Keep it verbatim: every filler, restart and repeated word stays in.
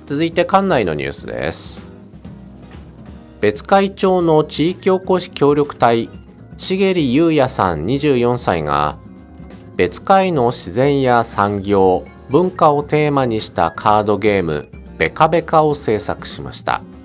続いて管内のニュースです。別海町の地域おこし協力隊、重利優也さんにじゅうよんさいが、別海の自然や産業、文化をテーマにしたカードゲーム、ベカベカを制作しました。